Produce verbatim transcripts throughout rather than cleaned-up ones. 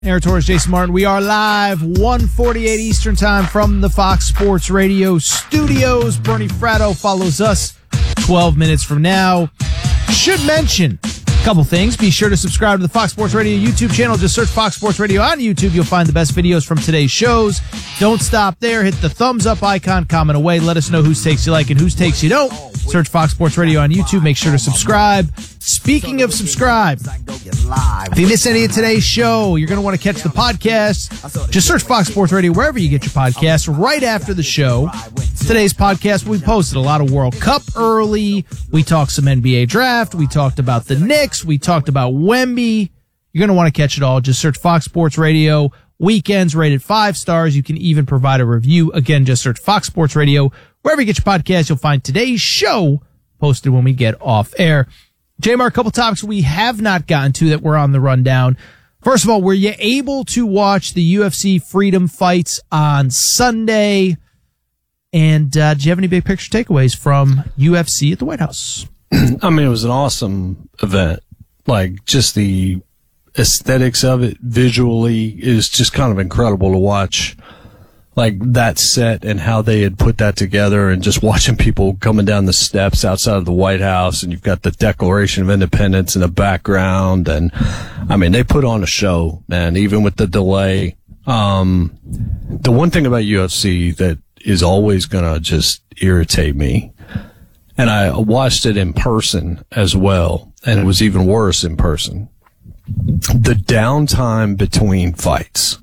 Aaron Torres, Jason Martin. We are live, one forty-eight Eastern Time from the Fox Sports Radio studios. Bernie Fratto follows us twelve minutes from now. Should mention a couple things. Be sure to subscribe to the Fox Sports Radio YouTube channel. Just search Fox Sports Radio on YouTube. You'll find the best videos from today's shows. Don't stop there. Hit the thumbs up icon. Comment away. Let us know whose takes you like and whose takes you don't. Search Fox Sports Radio on YouTube. Make sure to subscribe. Speaking of subscribe, if you miss any of today's show, you're going to want to catch the podcast. Just search Fox Sports Radio wherever you get your podcasts. Right after the show, today's podcast, we posted a lot of World Cup early. We talked some N B A draft. We talked about the Knicks. We talked about Wemby. You're going to want to catch it all. Just search Fox Sports Radio. Weekends rated five stars. You can even provide a review. Again, just search Fox Sports Radio. Wherever you get your podcast, you'll find today's show posted when we get off air. J-Mar, a couple topics we have not gotten to that were on the rundown. First of all, were you able to watch the U F C Freedom fights on Sunday? And uh, did you have any big picture takeaways from U F C at the White House? I mean, it was an awesome event. Like, just the aesthetics of it visually is just kind of incredible to watch. Like, that set and how they had put that together, and just watching people coming down the steps outside of the White House, and you've got the Declaration of Independence in the background. And I mean, they put on a show, man, even with the delay. Um, the one thing about U F C that is always going to just irritate me, and I watched it in person as well, and it was even worse in person. The downtime between fights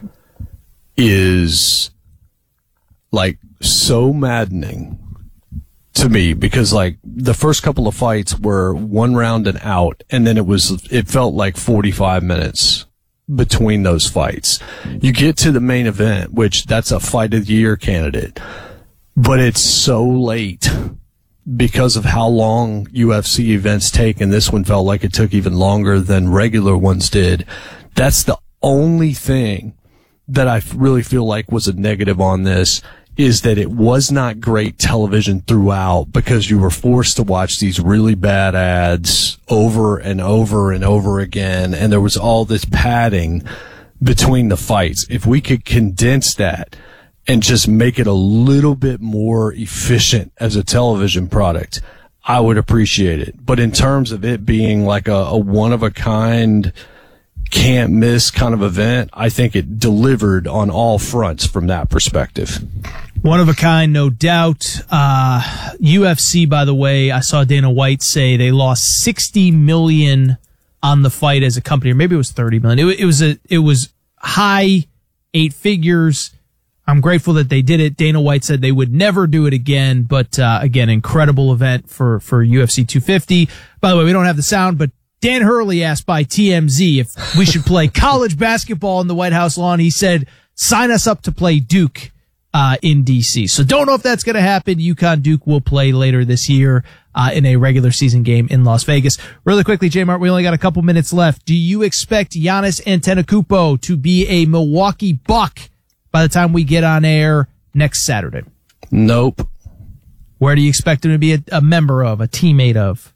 is like so maddening to me, because like the first couple of fights were one round and out, and then it was, it felt like forty-five minutes between those fights. You get to the main event, which that's a fight of the year candidate, but it's so late because of how long U F C events take, and this one felt like it took even longer than regular ones did. That's the only thing that I really feel like was a negative on this, is that it was not great television throughout, because you were forced to watch these really bad ads over and over and over again, and there was all this padding between the fights. If we could condense that and just make it a little bit more efficient as a television product, I would appreciate it. But in terms of it being like a, a one-of-a-kind, can't miss kind of event, I think it delivered on all fronts from that perspective. One of a kind, no doubt. Uh, U F C, by the way, I saw Dana White say they lost sixty million dollars on the fight as a company, or maybe it was thirty million dollars. It, it was a, it was high eight figures. I'm grateful that they did it. Dana White said they would never do it again, but uh, again, incredible event for, for U F C two fifty. By the way, we don't have the sound, but Dan Hurley asked by T M Z if we should play college basketball in the White House lawn. He said, sign us up to play Duke uh, in D C. So don't know if that's going to happen. UConn Duke will play later this year uh, in a regular season game in Las Vegas. Really quickly, J-Mart, we only got a couple minutes left. Do you expect Giannis Antetokounmpo to be a Milwaukee Buck by the time we get on air next Saturday? Nope. Where do you expect him to be a, a member of, a teammate of?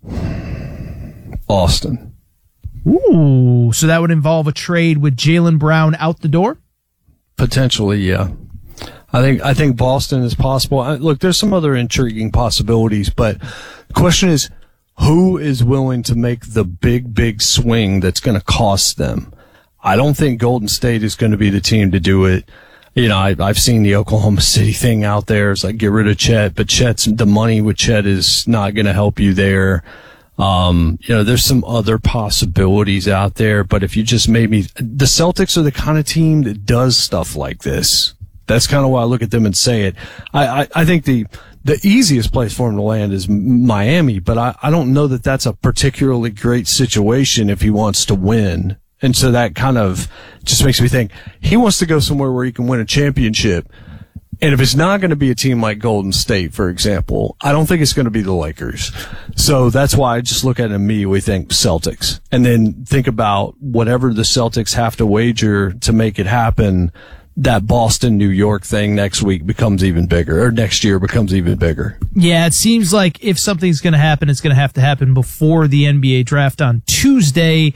Boston. Ooh, so that would involve a trade with Jaylen Brown out the door? Potentially, yeah. I think I think Boston is possible. I, look, there's some other intriguing possibilities, but the question is, who is willing to make the big, big swing that's going to cost them? I don't think Golden State is going to be the team to do it. You know, I, I've seen the Oklahoma City thing out there. It's like, get rid of Chet, but Chet's, the money with Chet is not going to help you there. Um, you know, there's some other possibilities out there, but if you just made me, the Celtics are the kind of team that does stuff like this. That's kind of why I look at them and say it. I, I, I think the, the easiest place for him to land is Miami, but I, I don't know that that's a particularly great situation if he wants to win. And so that kind of just makes me think he wants to go somewhere where he can win a championship. And if it's not going to be a team like Golden State, for example, I don't think it's going to be the Lakers. So that's why I just look at it and immediately think Celtics. And then think about whatever the Celtics have to wager to make it happen. That Boston, New York thing next week becomes even bigger, or next year becomes even bigger. Yeah, it seems like if something's going to happen, it's going to have to happen before the N B A draft on Tuesday.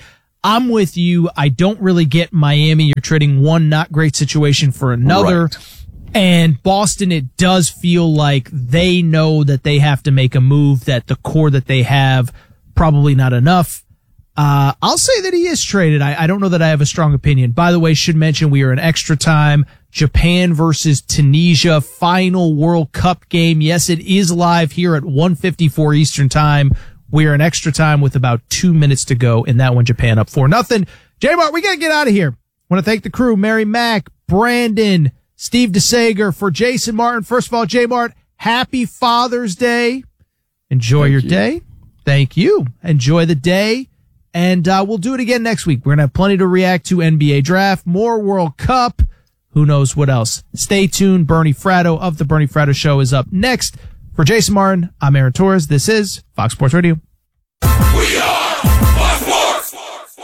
I'm with you. I don't really get Miami. You're trading one not great situation for another. Right. And Boston, it does feel like they know that they have to make a move, that the core that they have, probably not enough. Uh, I'll say that he is traded. I, I don't know that I have a strong opinion. By the way, should mention we are in extra time. Japan versus Tunisia, final World Cup game. Yes, it is live here at one fifty-four Eastern time. We are in extra time with about two minutes to go in that one. Japan up four nothing. J-Mart, we got to get out of here. I want to thank the crew, Mary Mack, Brandon, Steve DeSager, for Jason Martin. First of all, J-Mart, happy Father's Day. Enjoy Thank your you. day. Thank you. Enjoy the day. And uh, we'll do it again next week. We're going to have plenty to react to. N B A draft, more World Cup. Who knows what else? Stay tuned. Bernie Fratto of the Bernie Fratto Show is up next. For Jason Martin, I'm Aaron Torres. This is Fox Sports Radio. We are Fox Sports.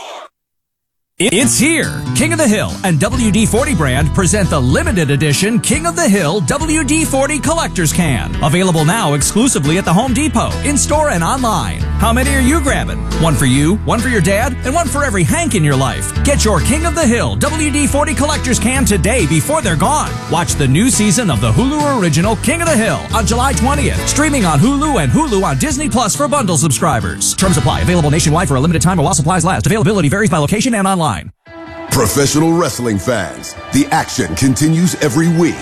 It's here. King of the Hill and W D forty brand present the limited edition King of the Hill W D forty Collector's Can. Available now exclusively at the Home Depot, in-store and online. How many are you grabbing? One for you, one for your dad, and one for every Hank in your life. Get your King of the Hill W D forty Collector's Can today before they're gone. Watch the new season of the Hulu original King of the Hill on July twentieth. Streaming on Hulu and Hulu on Disney Plus for bundle subscribers. Terms apply. Available nationwide for a limited time or while supplies last. Availability varies by location and online. Professional wrestling fans, the action continues every week.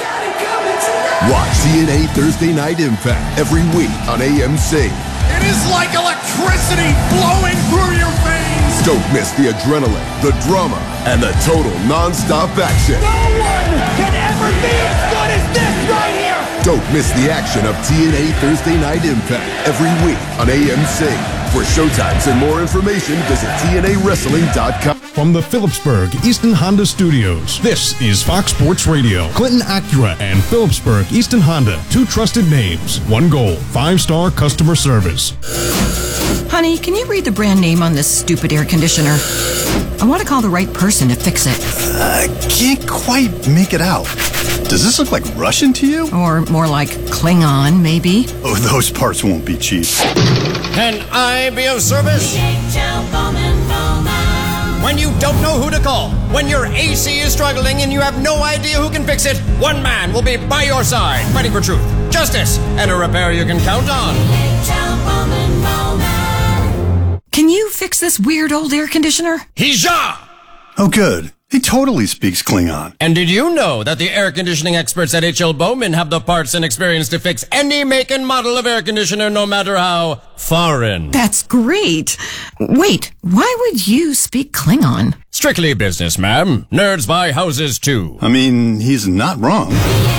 Watch T N A Thursday Night Impact every week on A M C. It is like electricity flowing through your veins. Don't miss the adrenaline, the drama, and the total non-stop action. No one can ever be as good as this right here. Don't miss the action of T N A Thursday Night Impact every week on A M C. For showtimes and more information, visit T N A wrestling dot com. From the Phillipsburg Easton Honda Studios, this is Fox Sports Radio. Clinton Acura and Phillipsburg Easton Honda, two trusted names, one goal, five-star customer service. Honey, can you read the brand name on this stupid air conditioner? I want to call the right person to fix it. I can't quite make it out. Does this look like Russian to you? Or more like Klingon, maybe? Oh, those parts won't be cheap. Can I be of service? When you don't know who to call, when your A C is struggling and you have no idea who can fix it, one man will be by your side, fighting for truth, justice, and a repair you can count on. Can you fix this weird old air conditioner? Hija! Oh, good. He totally speaks Klingon. And did you know that the air conditioning experts at H L Bowman have the parts and experience to fix any make and model of air conditioner, no matter how foreign? That's great. Wait, why would you speak Klingon? Strictly business, ma'am. Nerds buy houses, too. I mean, he's not wrong.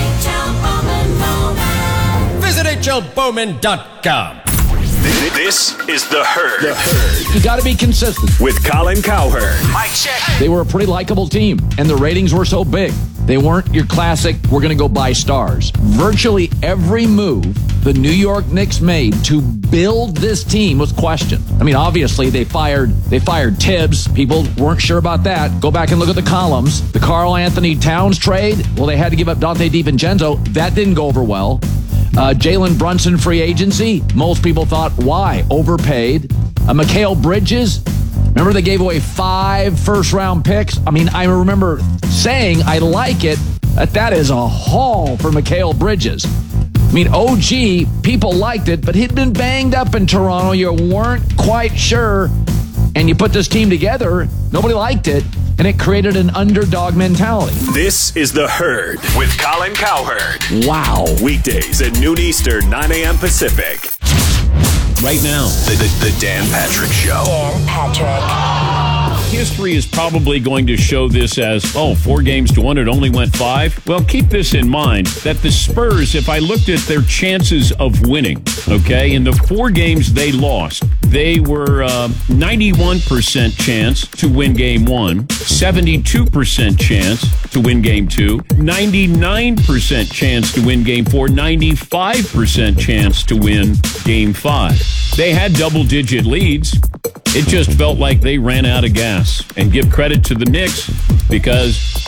Visit H L Bowman dot com. This is The Herd. The Herd. You got to be consistent. With Colin Cowherd. Mike check. They were a pretty likable team, and the ratings were so big. They weren't your classic, we're going to go buy stars. Virtually every move the New York Knicks made to build this team was questioned. I mean, obviously, they fired they fired Tibbs. People weren't sure about that. Go back and look at the columns. The Karl Anthony Towns trade, well, they had to give up Dante DiVincenzo. That didn't go over well. Uh, Jalen Brunson free agency. Most people thought, why? Overpaid. Uh, Mikal Bridges. Remember they gave away five first-round picks? I mean, I remember saying I like it, that that is a haul for Mikal Bridges. I mean, O G, people liked it, but he'd been banged up in Toronto. You weren't quite sure. And you put this team together, nobody liked it, and it created an underdog mentality. This is The Herd with Colin Cowherd. Wow. Weekdays at noon Eastern, nine a.m. Pacific. Right now, The, the, the Dan Patrick Show. Dan Patrick. History is probably going to show this as, oh, four games to one, it only went five. Well, keep this in mind, that the Spurs, if I looked at their chances of winning, okay, in the four games they lost, they were uh, ninety-one percent chance to win game one, seventy-two percent chance to win game two, ninety-nine percent chance to win game four, ninety-five percent chance to win game five. They had double-digit leads. It just felt like they ran out of gas. And give credit to the Knicks because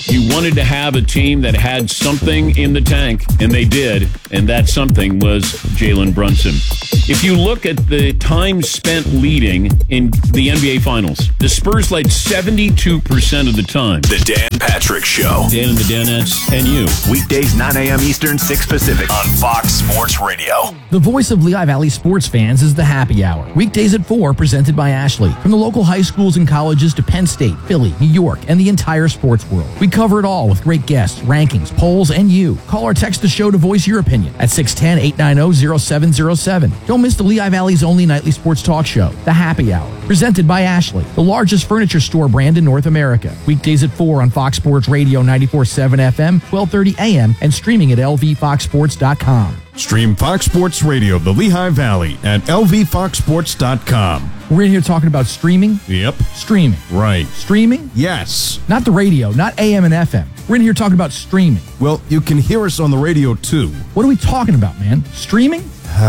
You wanted to have a team that had something in the tank, and they did, and that something was Jalen Brunson. If you look at the time spent leading in the N B A Finals, the Spurs led seventy-two percent of the time. The Dan Patrick Show. Dan and the Danettes and you. Weekdays nine a.m. Eastern, six Pacific on Fox Sports Radio. The voice of Lehigh Valley sports fans is the Happy Hour. Weekdays at four, presented by Ashley. From the local high schools and colleges to Penn State, Philly, New York, and the entire sports world. We cover it all with great guests, rankings, polls, and you. Call or text the show to voice your opinion at six one zero, eight nine zero, zero seven zero seven. Don't miss the Lehigh Valley's only nightly sports talk show, The Happy Hour, presented by Ashley, the largest furniture store brand in North America. Weekdays at four on Fox Sports Radio ninety-four point seven F M, twelve thirty A M, and streaming at L V fox sports dot com. Stream Fox Sports Radio of the Lehigh Valley at L V fox sports dot com. We're in here talking about streaming. Yep. Streaming. Right. Streaming? Yes. Not the radio, not A M and F M. We're in here talking about streaming. Well, you can hear us on the radio too. What are we talking about, man? Streaming?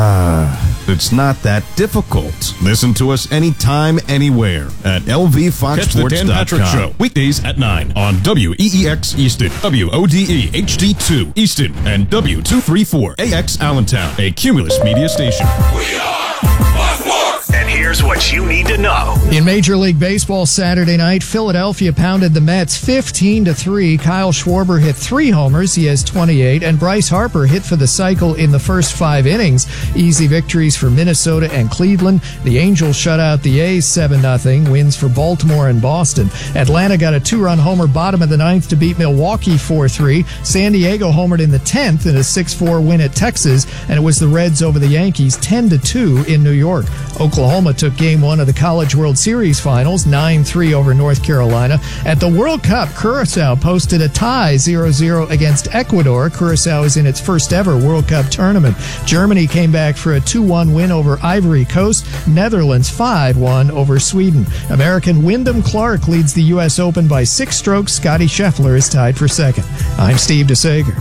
Ah, it's not that difficult. Listen to us anytime, anywhere at L V fox sports dot com. Catch the Dan Patrick Show, weekdays at nine on W E E X Easton, W O D E H D two Easton, and W two thirty-four A X Allentown, a Cumulus media station. We are Fox Sports. And here's what you need to know. In Major League Baseball Saturday night, Philadelphia pounded the Mets fifteen to three. Kyle Schwarber hit three homers. He has twenty-eight. And Bryce Harper hit for the cycle in the first five innings. Easy victories for Minnesota and Cleveland. The Angels shut out the A's seven nothing. Wins for Baltimore and Boston. Atlanta got a two-run homer bottom of the ninth to beat Milwaukee four three. San Diego homered in the tenth in a six four win at Texas. And it was the Reds over the Yankees ten to two in New York. Oklahoma took game one of the College World Series Finals, nine three over North Carolina. At the World Cup, Curacao posted a tie zero zero against Ecuador. Curacao is in its first ever World Cup tournament. Germany came back for a two one win over Ivory Coast. Netherlands five one over Sweden. American Wyndham Clark leads the U S Open by six strokes. Scotty Scheffler is tied for second. I'm Steve DeSager.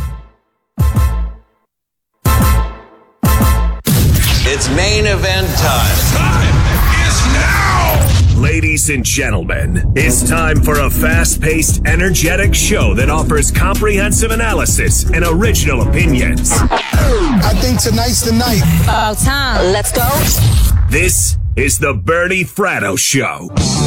It's main event time. Time is now! Ladies and gentlemen, it's time for a fast-paced, energetic show that offers comprehensive analysis and original opinions. I think tonight's the night. About time. Let's go. This is the Bernie Fratto Show.